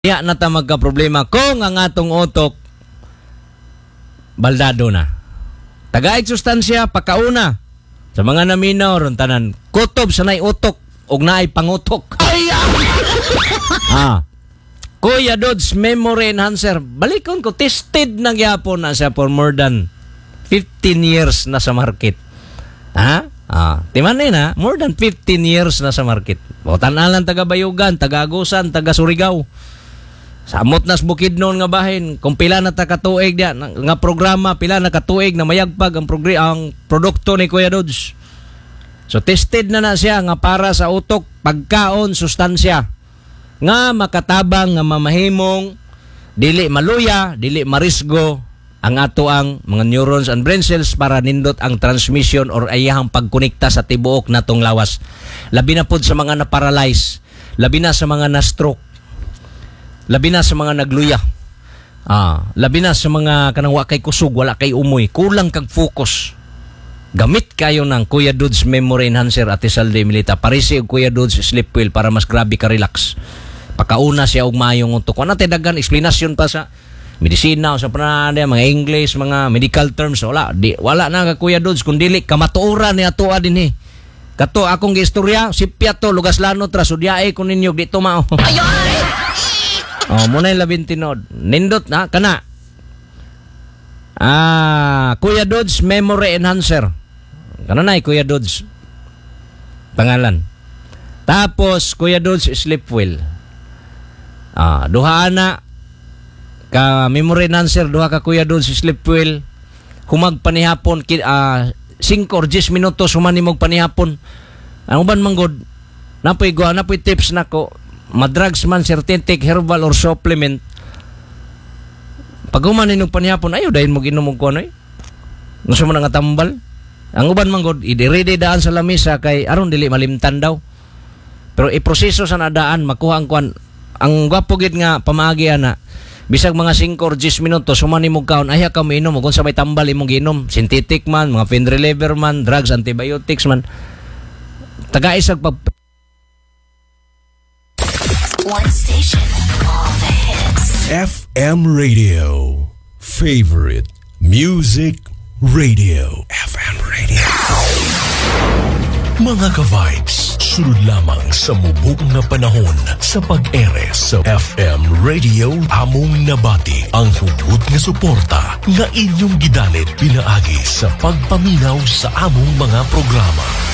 Iya na ta magka-problema kung ang atong utok baldado na. Tagaig sustansya pakauna sa mga naminaw ron tanan kutob sa nay utok ug naay pangutok. Kuya Dodds Memory Enhancer. Balikon ko tested na gyapon na siya for more than 15 years na sa market. Timan na more than 15 years na sa market. Tanan taga Bayugan, taga Agusan, taga Surigao. Samot nas Bukidnon nga bahin kung pila na ta katuig dia nga programa, pila na katuig na mayagpag ang produkto ni Kuya Dodds. So tested na siya nga para sa utok, pagkaon, sustansya nga makatabang nga mamahimong dili maluya, dili marisgo ang ato ang mga neurons and brain cells para nindot ang transmission or ayahang pagkonekta sa tibuok natong lawas. Labi na pud sa mga na-paralyze, labi na sa mga na-stroke, labi na sa mga nagluya, labi na sa mga kanang wa kay kusog, wala kay umoy, kulang kag focus. Gamit kayo ng Kuya Dodds Memory Enhancer at Isalde Milita. Parisi og Kuya Dodds Sleep Well para mas grabe ka relax. Pakauna siya og maayong utok. Wala tayo dagan explanation pa sa medisina o sa panada, mga English, mga medical terms. Wala na ka Kuya Dodds kung dili kamatuoran ni ato din Kato akong giistorya, sipya to, lugas lano tra, sudyae ko ninyo, di tumao. Muna yung labintinod. Nindot na, kana. Kuya Dodds Memory Enhancer. Kana na Kuya Dodds. Pangalan. Tapos, Kuya Dodds Sleep Well. Duha na ka Memory Enhancer, duha ka Kuya Dodds Sleep Well. Humag panihapon, 5 or 10 minutos, humanimog panihapon. Ang uban manggod, napoy tips na ko, madrugs man, synthetic, herbal, or supplement. Pag humanin ng panihapon, ayaw dahil mo ginom ko ano Gusto mo nga tambal. Ang uban manggod, ready daan sa lamisa kay aron dili malimtan daw. Pero iproseso sa nadaan, makuha ang kuan. Ang gwapo gid nga pamaagi na bisag mga 5 or 10 minutos, humanin mo kaon, ayaw ka mo inom. Kung sa may tambal imong ginom, synthetic man, mga pain reliever man, drugs, antibiotics man. Taga-isag pag one station, all the hits. FM Radio. Favorite Music Radio. FM Radio. Mga ka-vibes, sunod lamang sa mubog na panahon sa pag-ere sa FM Radio. Among nabati ang hugot nga suporta nga inyong gidalit pinaagi sa pagpaminaw sa among mga programa.